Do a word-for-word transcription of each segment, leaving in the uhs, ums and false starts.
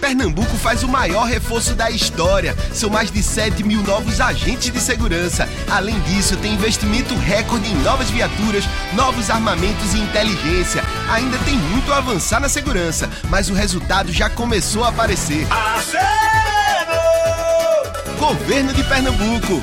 Pernambuco faz o maior reforço da história. São mais de sete mil novos agentes de segurança. Além disso, tem investimento recorde em novas viaturas, novos armamentos e inteligência. Ainda tem muito a avançar na segurança, mas o resultado já começou a aparecer. Aceno! Governo de Pernambuco.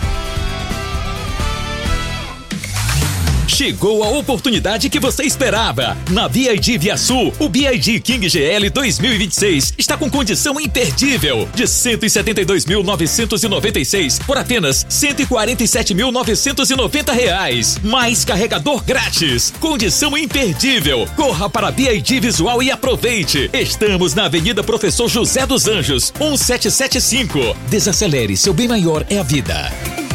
Chegou a oportunidade que você esperava. Na B I D Via Sul, o B I D King G L dois mil e vinte e seis está com condição imperdível de cento e setenta e dois mil novecentos e noventa e seis por apenas cento e quarenta e sete mil novecentos e noventa reais. Mais carregador grátis. Condição imperdível. Corra para a B I D Visual e aproveite. Estamos na Avenida Professor José dos Anjos, um sete sete cinco. Desacelere, seu bem maior é a vida.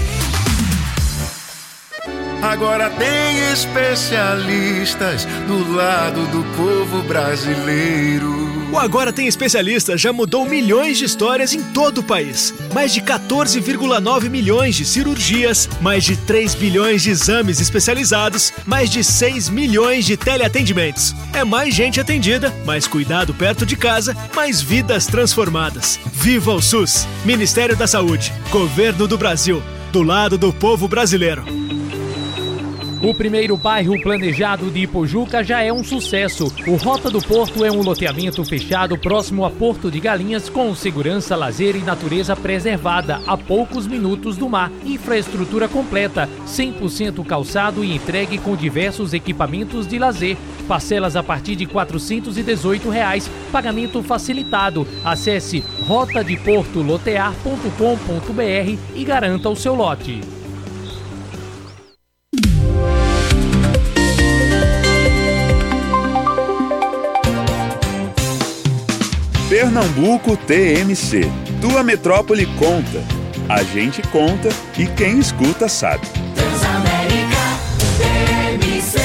Agora tem especialistas do lado do povo brasileiro. O Agora Tem Especialistas já mudou milhões de histórias em todo o país. Mais de quatorze vírgula nove milhões de cirurgias, mais de três bilhões de exames especializados, mais de seis milhões de teleatendimentos. É mais gente atendida, mais cuidado perto de casa, mais vidas transformadas. Viva o SUS! Ministério da Saúde, Governo do Brasil, do lado do povo brasileiro. O primeiro bairro planejado de Ipojuca já é um sucesso. O Rota do Porto é um loteamento fechado próximo a Porto de Galinhas com segurança, lazer e natureza preservada a poucos minutos do mar. Infraestrutura completa, cem por cento calçado e entregue com diversos equipamentos de lazer. Parcelas a partir de quatrocentos e dezoito reais. Pagamento facilitado. Acesse rota de porto lotear ponto com ponto br e garanta o seu lote. Pernambuco T M C. Tua metrópole conta. A gente conta e quem escuta sabe. Transamérica T M C.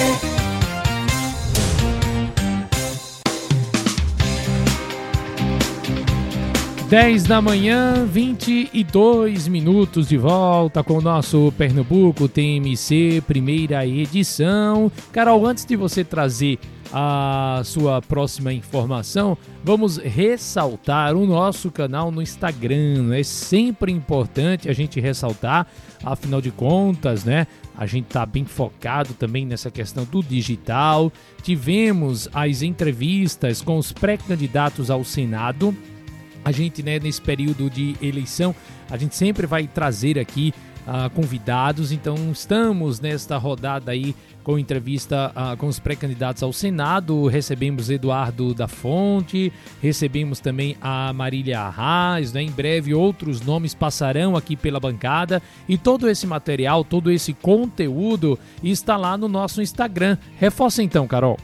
dez da manhã, vinte e dois minutos, de volta com o nosso Pernambuco T M C, primeira edição. Carol, antes de você trazer a sua próxima informação, vamos ressaltar o nosso canal no Instagram. É sempre importante a gente ressaltar, afinal de contas, né? A gente está bem focado também nessa questão do digital. Tivemos as entrevistas com os pré-candidatos ao Senado. A gente, né, nesse período de eleição, a gente sempre vai trazer aqui uh, convidados. Então, estamos nesta rodada aí com entrevista uh, com os pré-candidatos ao Senado. Recebemos Eduardo da Fonte, recebemos também a Marília Arraes, né? Em breve outros nomes passarão aqui pela bancada. E todo esse material, todo esse conteúdo está lá no nosso Instagram. Reforça então, Carol.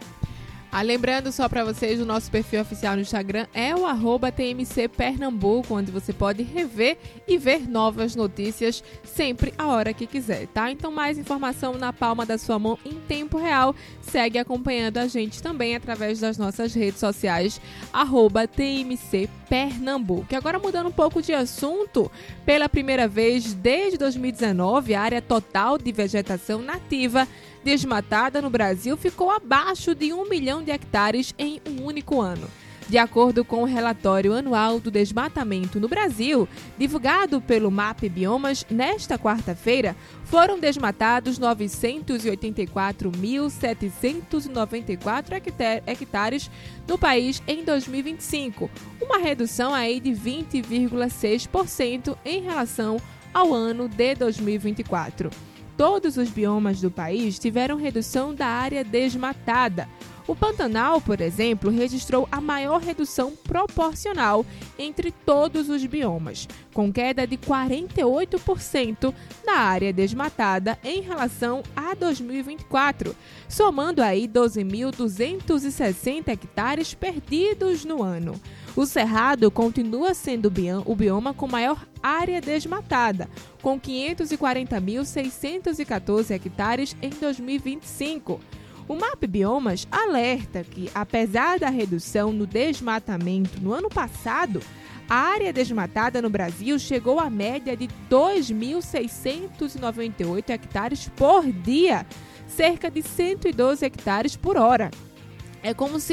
Ah, lembrando só para vocês, o nosso perfil oficial no Instagram é o arroba T M C Pernambuco, onde você pode rever e ver novas notícias sempre a hora que quiser, tá? Então, mais informação na palma da sua mão em tempo real. Segue acompanhando a gente também através das nossas redes sociais, arroba T M C Pernambuco. E agora, mudando um pouco de assunto, pela primeira vez desde dois mil e dezenove, a área total de vegetação nativa desmatada no Brasil ficou abaixo de um milhão de hectares em um único ano. De acordo com o relatório anual do desmatamento no Brasil, divulgado pelo MapBiomas, nesta quarta-feira, foram desmatados novecentos e oitenta e quatro mil setecentos e noventa e quatro hectares no país em dois mil e vinte e cinco, uma redução aí de vinte vírgula seis por cento em relação ao ano de dois mil e vinte e quatro. Todos os biomas do país tiveram redução da área desmatada. O Pantanal, por exemplo, registrou a maior redução proporcional entre todos os biomas, com queda de quarenta e oito por cento na área desmatada em relação a dois mil e vinte e quatro, somando aí doze mil duzentos e sessenta hectares perdidos no ano. O Cerrado continua sendo o bioma com maior área desmatada, com quinhentos e quarenta mil seiscentos e quatorze hectares em dois mil e vinte e cinco. O MapBiomas alerta que, apesar da redução no desmatamento no ano passado, a área desmatada no Brasil chegou à média de dois mil seiscentos e noventa e oito hectares por dia, cerca de cento e doze hectares por hora. É como se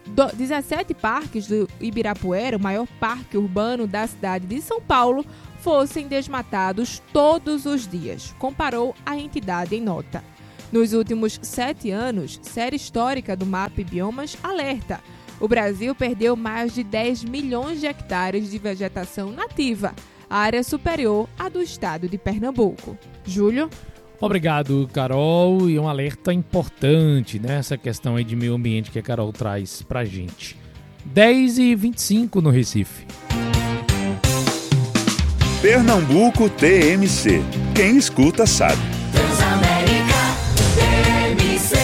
Do, dezessete parques do Ibirapuera, o maior parque urbano da cidade de São Paulo, fossem desmatados todos os dias, comparou a entidade em nota. Nos últimos sete anos, série histórica do Mapa Biomas alerta: o Brasil perdeu mais de dez milhões de hectares de vegetação nativa, área superior à do estado de Pernambuco. Júlio? Obrigado, Carol. E um alerta importante nessa questão aí de meio ambiente que a Carol traz pra gente. dez e vinte e cinco no Recife. Pernambuco T M C. Quem escuta sabe. Transamérica T M C.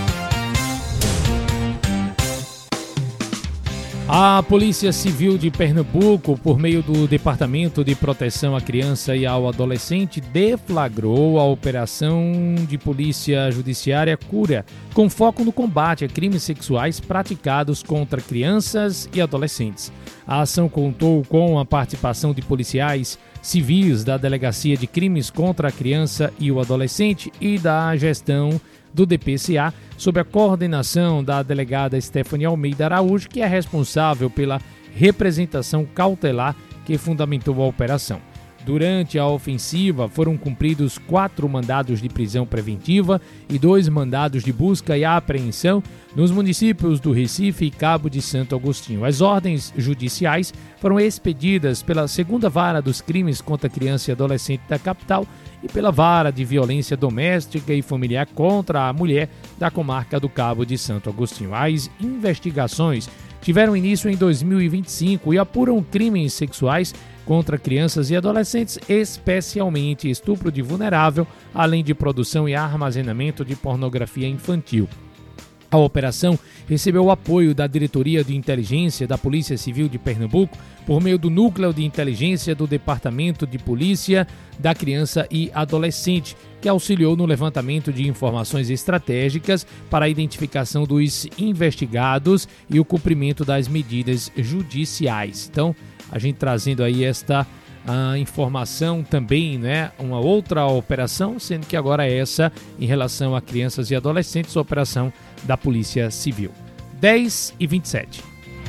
A Polícia Civil de Pernambuco, por meio do Departamento de Proteção à Criança e ao Adolescente, deflagrou a Operação de Polícia Judiciária Cura, com foco no combate a crimes sexuais praticados contra crianças e adolescentes. A ação contou com a participação de policiais civis da Delegacia de Crimes contra a Criança e o Adolescente e da gestão do D P C A, sob a coordenação da delegada Stephanie Almeida Araújo, que é responsável pela representação cautelar que fundamentou a operação. Durante a ofensiva, foram cumpridos quatro mandados de prisão preventiva e dois mandados de busca e apreensão nos municípios do Recife e Cabo de Santo Agostinho. As ordens judiciais foram expedidas pela segunda Vara dos Crimes contra Criança e Adolescente da capital e pela Vara de Violência Doméstica e Familiar contra a Mulher da comarca do Cabo de Santo Agostinho. As investigações tiveram início em dois mil e vinte e cinco e apuram crimes sexuais contra crianças e adolescentes, especialmente estupro de vulnerável, além de produção e armazenamento de pornografia infantil. A operação recebeu o apoio da Diretoria de Inteligência da Polícia Civil de Pernambuco por meio do Núcleo de Inteligência do Departamento de Polícia da Criança e Adolescente, que auxiliou no levantamento de informações estratégicas para a identificação dos investigados e o cumprimento das medidas judiciais. Então, a gente trazendo aí esta a informação também, né, uma outra operação, sendo que agora é essa em relação a crianças e adolescentes, a operação da Polícia Civil. dez e vinte e sete.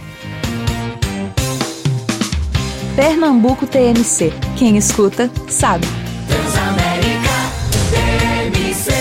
Pernambuco T M C. Quem escuta, sabe. Transamérica T M C.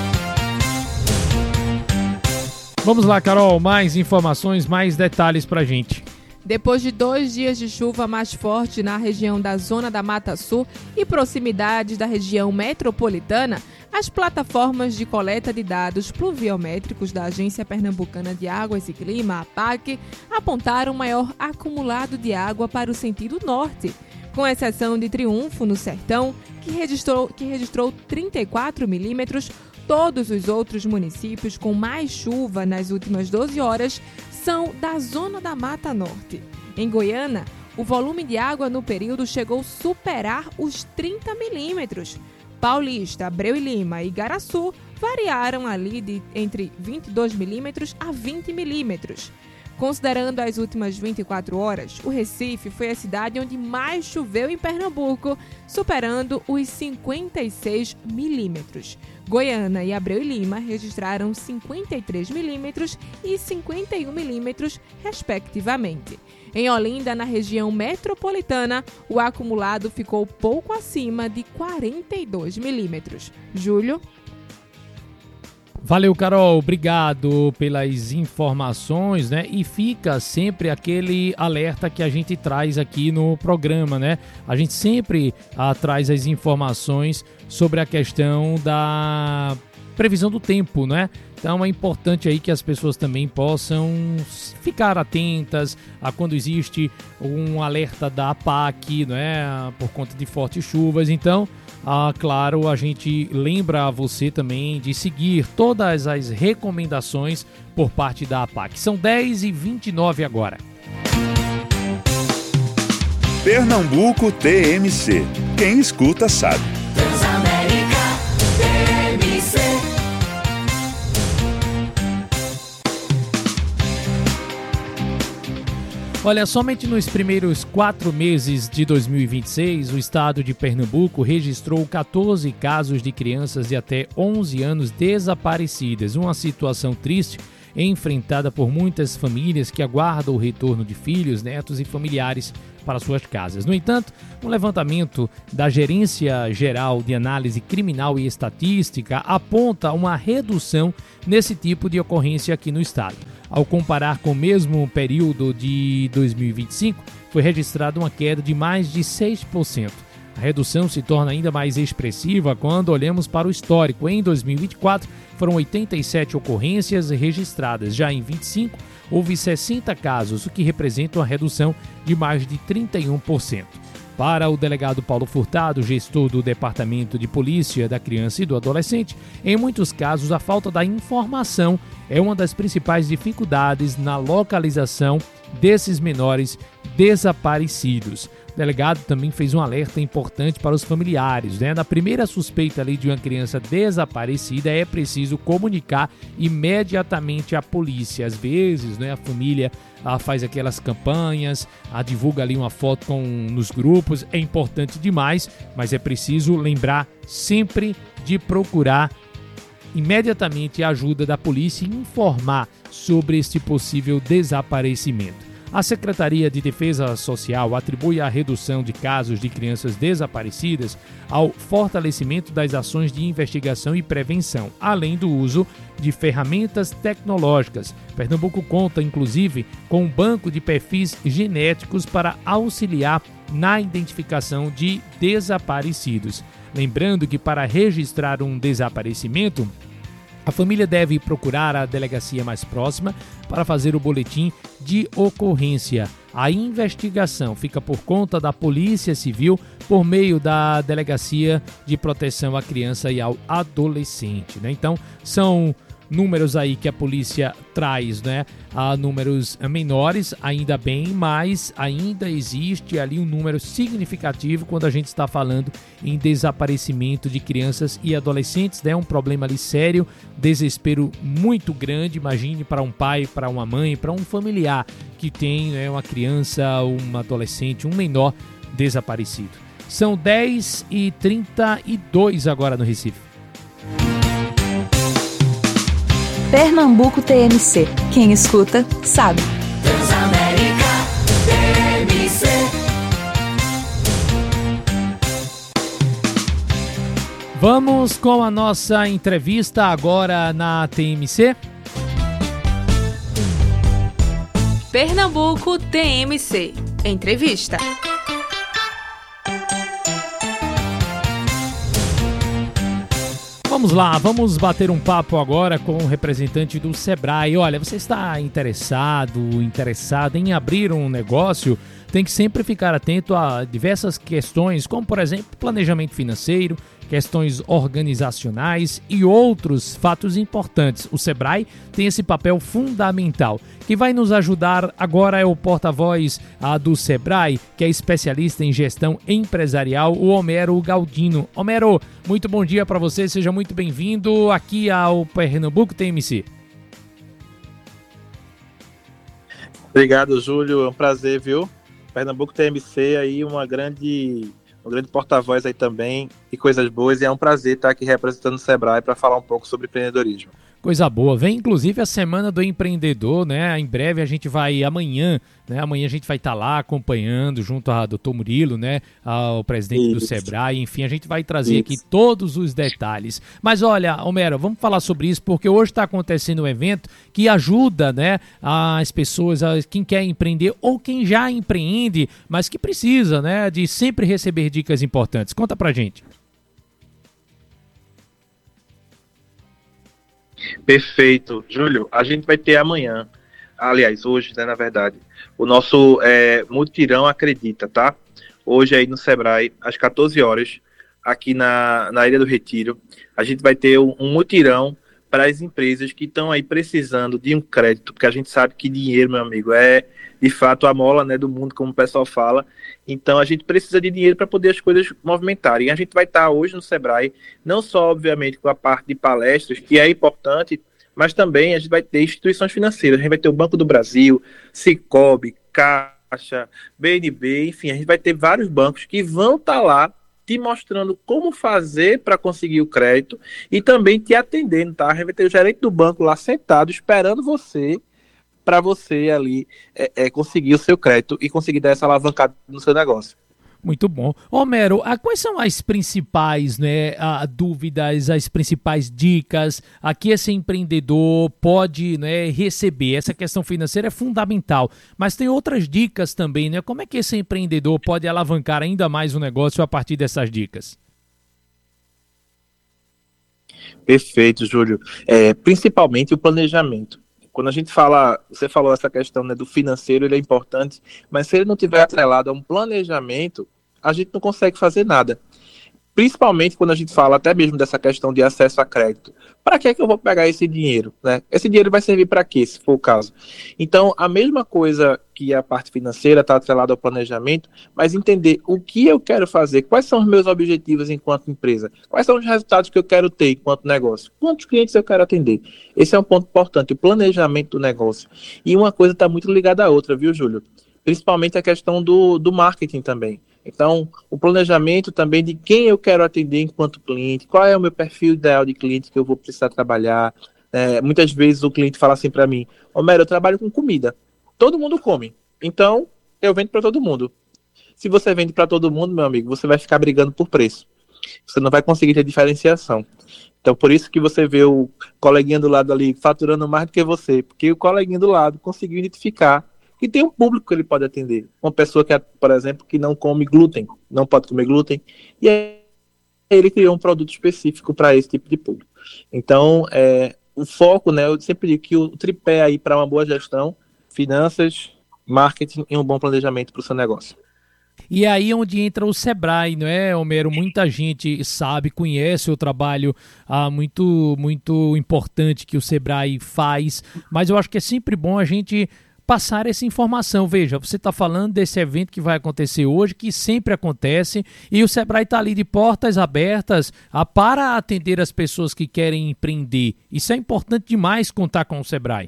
Vamos lá, Carol, mais informações, mais detalhes pra gente. Depois de dois dias de chuva mais forte na região da Zona da Mata Sul e proximidades da região metropolitana, as plataformas de coleta de dados pluviométricos da Agência Pernambucana de Águas e Clima, A P A C, apontaram maior acumulado de água para o sentido norte, com exceção de Triunfo, no Sertão, que registrou, que registrou trinta e quatro milímetros. Todos os outros municípios com mais chuva nas últimas doze horas são da Zona da Mata Norte. Em Goiânia, o volume de água no período chegou a superar os trinta milímetros. Paulista, Abreu e Lima e Igaraçu variaram ali de entre vinte e dois milímetros a vinte milímetros. Considerando as últimas vinte e quatro horas, o Recife foi a cidade onde mais choveu em Pernambuco, superando os cinquenta e seis milímetros. Goiânia e Abreu e Lima registraram cinquenta e três milímetros e cinquenta e um milímetros, respectivamente. Em Olinda, na região metropolitana, o acumulado ficou pouco acima de quarenta e dois milímetros. Júlio? Valeu, Carol, obrigado pelas informações, né? E fica sempre aquele alerta que a gente traz aqui no programa, né? A gente sempre ah, traz as informações sobre a questão da previsão do tempo, né? Então é importante aí que as pessoas também possam ficar atentas a quando existe um alerta da A P A C, né? Por conta de fortes chuvas. Então, ah, claro, a gente lembra a você também de seguir todas as recomendações por parte da A P A C. São dez e vinte e nove agora. Pernambuco T M C. Quem escuta sabe. Transamérica T M C. Olha, somente nos primeiros quatro meses de dois mil e vinte e seis, o estado de Pernambuco registrou catorze casos de crianças de até onze anos desaparecidas. Uma situação triste enfrentada por muitas famílias que aguardam o retorno de filhos, netos e familiares para suas casas. No entanto, um levantamento da Gerência Geral de Análise Criminal e Estatística aponta uma redução nesse tipo de ocorrência aqui no estado. Ao comparar com o mesmo período de dois mil e vinte e cinco, foi registrada uma queda de mais de seis por cento. A redução se torna ainda mais expressiva quando olhamos para o histórico. Em dois mil e vinte e quatro, foram oitenta e sete ocorrências registradas. Já em vinte e cinco, houve sessenta casos, o que representa uma redução de mais de trinta e um por cento. Para o delegado Paulo Furtado, gestor do Departamento de Polícia da Criança e do Adolescente, em muitos casos a falta da informação é uma das principais dificuldades na localização desses menores desaparecidos. O delegado também fez um alerta importante para os familiares, né? Na primeira suspeita ali de uma criança desaparecida, é preciso comunicar imediatamente à polícia. Às vezes, né, a família ah, faz aquelas campanhas, ah, divulga ali uma foto com, nos grupos, é importante demais, mas é preciso lembrar sempre de procurar imediatamente a ajuda da polícia e informar sobre este possível desaparecimento. A Secretaria de Defesa Social atribui a redução de casos de crianças desaparecidas ao fortalecimento das ações de investigação e prevenção, além do uso de ferramentas tecnológicas. Pernambuco conta, inclusive, com um banco de perfis genéticos para auxiliar na identificação de desaparecidos. Lembrando que para registrar um desaparecimento, a família deve procurar a delegacia mais próxima para fazer o boletim de ocorrência. A investigação fica por conta da Polícia Civil por meio da Delegacia de Proteção à Criança e ao Adolescente, né? Então, são números aí que a polícia traz, né? A números menores, ainda bem, mas ainda existe ali um número significativo quando a gente está falando em desaparecimento de crianças e adolescentes, né? Um problema ali sério, desespero muito grande. Imagine para um pai, para uma mãe, para um familiar que tem, né, uma criança, um adolescente, um menor desaparecido. São dez e trinta e dois agora no Recife. Pernambuco T M C. Quem escuta, sabe. Transamérica T M C. Vamos com a nossa entrevista agora na T M C. Pernambuco T M C. Entrevista. Vamos lá, vamos bater um papo agora com o representante do Sebrae. Olha, você está interessado, interessada em abrir um negócio? Tem que sempre ficar atento a diversas questões, como por exemplo, planejamento financeiro, questões organizacionais e outros fatos importantes. O Sebrae tem esse papel fundamental. Quem vai nos ajudar agora é o porta-voz ah, do Sebrae, que é especialista em gestão empresarial, o Homero Galdino. Homero, muito bom dia para você, seja muito bem-vindo aqui ao Pernambuco T M C. Obrigado, Júlio, é um prazer, viu? Pernambuco T M C aí, uma grande... um grande porta-voz aí também, e coisas boas, e é um prazer estar aqui representando o Sebrae para falar um pouco sobre empreendedorismo. Coisa boa, vem inclusive a Semana do Empreendedor, né? Em breve a gente vai, amanhã, né? Amanhã a gente vai estar lá acompanhando junto a doutor Murilo, né? Ao presidente Isso. do Sebrae, enfim, a gente vai trazer isso. aqui todos os detalhes. Mas olha, Homero, vamos falar sobre isso, porque hoje está acontecendo um evento que ajuda, né? As pessoas, a quem quer empreender ou quem já empreende, mas que precisa, né? De sempre receber dicas importantes. Conta pra gente. Perfeito, Júlio, a gente vai ter amanhã, aliás, hoje, né, na verdade, o nosso é, mutirão Acredita, tá? Hoje aí no Sebrae, às quatorze horas, aqui na, na Ilha do Retiro, a gente vai ter um, um mutirão para as empresas que estão aí precisando de um crédito, porque a gente sabe que dinheiro, meu amigo, é de fato a mola, né, do mundo, como o pessoal fala. Então a gente precisa de dinheiro para poder as coisas movimentarem. E a gente vai estar hoje no Sebrae, não só, obviamente, com a parte de palestras, que é importante, mas também a gente vai ter instituições financeiras. A gente vai ter o Banco do Brasil, Sicoob, Caixa, B N B, enfim, a gente vai ter vários bancos que vão estar lá te mostrando como fazer para conseguir o crédito e também te atendendo, tá? Vai ter o gerente do banco lá sentado esperando você para você ali é, é, conseguir o seu crédito e conseguir dar essa alavancada no seu negócio. Muito bom. Homero, ah, quais são as principais, né, ah, dúvidas, as principais dicas a que esse empreendedor pode, né, receber? Essa questão financeira é fundamental, mas tem outras dicas também, né? Como é que esse empreendedor pode alavancar ainda mais o negócio a partir dessas dicas? Perfeito, Júlio. É, principalmente o planejamento. Quando a gente fala, você falou essa questão, né, do financeiro, ele é importante, mas se ele não tiver atrelado a um planejamento, a gente não consegue fazer nada. Principalmente quando a gente fala até mesmo dessa questão de acesso a crédito. Para que é que eu vou pegar esse dinheiro, né? Esse dinheiro vai servir para quê, se for o caso? Então, a mesma coisa que a parte financeira está atrelada ao planejamento, mas entender o que eu quero fazer, quais são os meus objetivos enquanto empresa, quais são os resultados que eu quero ter enquanto negócio, quantos clientes eu quero atender. Esse é um ponto importante, o planejamento do negócio. E uma coisa está muito ligada à outra, viu, Júlio? Principalmente a questão do, do marketing também. Então, o planejamento também de quem eu quero atender enquanto cliente, qual é o meu perfil ideal de cliente que eu vou precisar trabalhar. É, muitas vezes o cliente fala assim para mim, Homero, eu trabalho com comida, todo mundo come, então eu vendo para todo mundo. Se você vende para todo mundo, meu amigo, você vai ficar brigando por preço. Você não vai conseguir ter diferenciação. Então, por isso que você vê o coleguinha do lado ali faturando mais do que você, porque o coleguinha do lado conseguiu identificar que tem um público que ele pode atender. Uma pessoa que, por exemplo, que não come glúten, não pode comer glúten, e aí ele criou um produto específico para esse tipo de público. Então, é, o foco, né, eu sempre digo que o tripé aí para uma boa gestão, finanças, marketing e um bom planejamento para o seu negócio. E aí é onde entra o Sebrae, não é, Homero? Muita gente sabe, conhece o trabalho ah, muito, muito importante que o Sebrae faz, mas eu acho que é sempre bom a gente passar essa informação. Veja, você está falando desse evento que vai acontecer hoje, que sempre acontece, e o Sebrae está ali de portas abertas ah, para atender as pessoas que querem empreender. Isso é importante demais, contar com o Sebrae.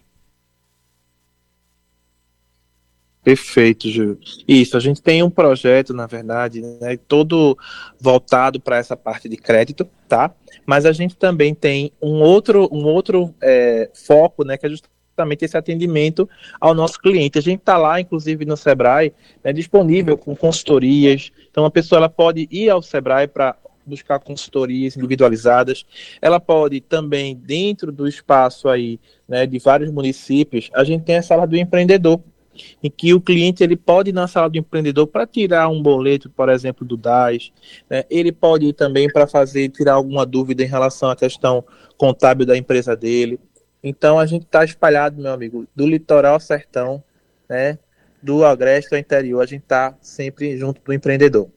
Perfeito, Júlio. Isso, a gente tem um projeto, na verdade, né, todo voltado para essa parte de crédito, tá? Mas a gente também tem um outro, um outro é, foco, né, que é justamente esse atendimento ao nosso cliente. A gente está lá, inclusive, no Sebrae, né, disponível com consultorias. Então, a pessoa ela pode ir ao Sebrae para buscar consultorias individualizadas. Ela pode também, dentro do espaço aí, né, de vários municípios, a gente tem a sala do empreendedor, em que o cliente ele pode ir na sala do empreendedor para tirar um boleto, por exemplo, do D A S, né? Ele pode ir também para fazer, tirar alguma dúvida em relação à questão contábil da empresa dele. Então a gente está espalhado, meu amigo, do litoral ao sertão, né? Do agreste ao interior, a gente está sempre junto do empreendedor.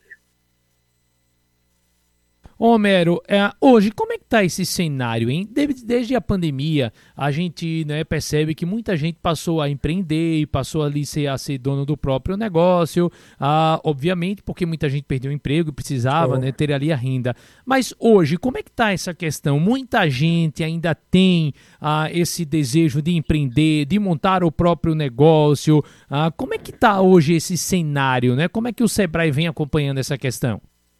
Homero, é, hoje como é que está esse cenário, hein? Desde, desde a pandemia, a gente, né, percebe que muita gente passou a empreender e passou ali ser, a ser dono do próprio negócio, ah, obviamente porque muita gente perdeu o emprego e precisava, né, ter ali a renda. Mas hoje, como é que está essa questão? Muita gente ainda tem ah, esse desejo de empreender, de montar o próprio negócio. Ah, como é que está hoje esse cenário, né? Como é que o Sebrae vem acompanhando essa questão?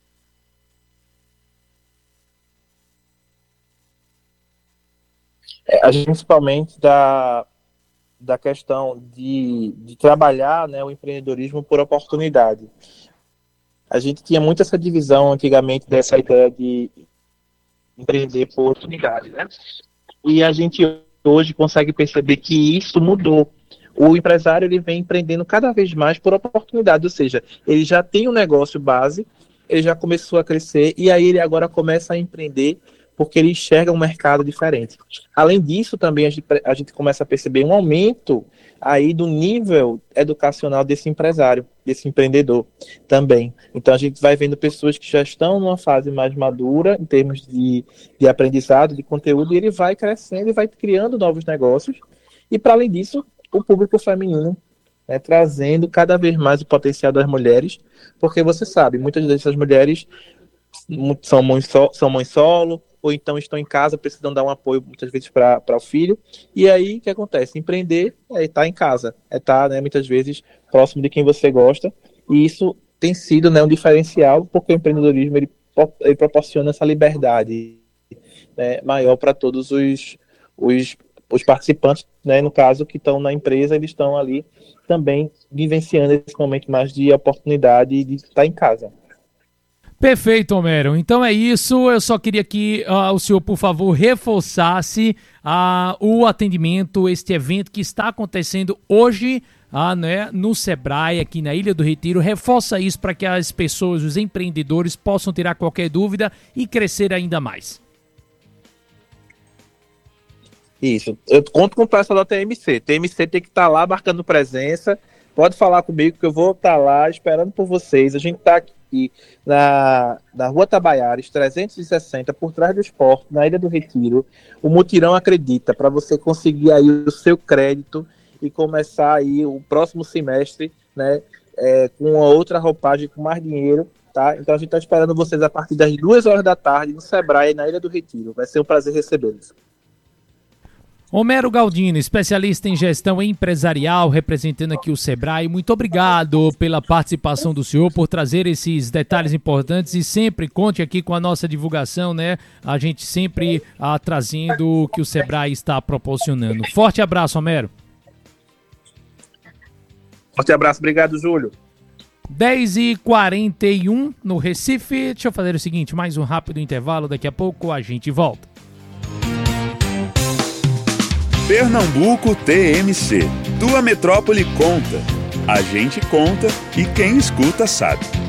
A gente, principalmente da, da questão de, de trabalhar, né, o empreendedorismo por oportunidade. A gente tinha muito essa divisão antigamente dessa ideia de empreender por oportunidade, né? E a gente hoje consegue perceber que isso mudou. O empresário ele vem empreendendo cada vez mais por oportunidade, ou seja, ele já tem um negócio base, ele já começou a crescer e aí ele agora começa a empreender porque ele enxerga um mercado diferente. Além disso, também a gente, a gente começa a perceber um aumento aí do nível educacional desse empresário, desse empreendedor também. Então a gente vai vendo pessoas que já estão numa fase mais madura em termos de, de aprendizado, de conteúdo, e ele vai crescendo e vai criando novos negócios. E para além disso, o público feminino, né, trazendo cada vez mais o potencial das mulheres, porque você sabe, muitas dessas mulheres são mães, so, são mães solo, ou então estão em casa, precisam dar um apoio muitas vezes para o filho, e aí o que acontece? Empreender é estar em casa, é estar, né, muitas vezes próximo de quem você gosta, e isso tem sido, né, um diferencial, porque o empreendedorismo ele, ele proporciona essa liberdade, né, maior para todos os, os, os participantes, né, no caso, que estão na empresa, eles estão ali também vivenciando esse momento mais de oportunidade de estar em casa. Perfeito, Homero. Então é isso. Eu só queria que uh, o senhor, por favor, reforçasse uh, o atendimento, este evento que está acontecendo hoje uh, né, no Sebrae, aqui na Ilha do Retiro. Reforça isso para que as pessoas, os empreendedores, possam tirar qualquer dúvida e crescer ainda mais. Isso. Eu conto com o pessoal da T M C. T M C tem que estar lá marcando presença. Pode falar comigo que eu vou estar lá esperando por vocês. A gente está aqui na, na Rua Tabaiares, trezentos e sessenta, por trás do esporte, na Ilha do Retiro. O Mutirão Acredita, para você conseguir aí o seu crédito e começar aí o próximo semestre, né, é, com uma outra roupagem, com mais dinheiro, tá? Então a gente está esperando vocês a partir das duas horas da tarde no Sebrae, na Ilha do Retiro. Vai ser um prazer recebê-los. Homero Galdino, especialista em gestão empresarial, representando aqui o Sebrae. Muito obrigado pela participação do senhor, por trazer esses detalhes importantes e sempre conte aqui com a nossa divulgação, né? A gente sempre ah, trazendo o que o Sebrae está proporcionando. Forte abraço, Homero. Forte abraço, obrigado, Júlio. dez e quarenta e um no Recife. Deixa eu fazer o seguinte, mais um rápido intervalo, daqui a pouco a gente volta. Pernambuco T M C. Tua metrópole conta. A gente conta e quem escuta sabe.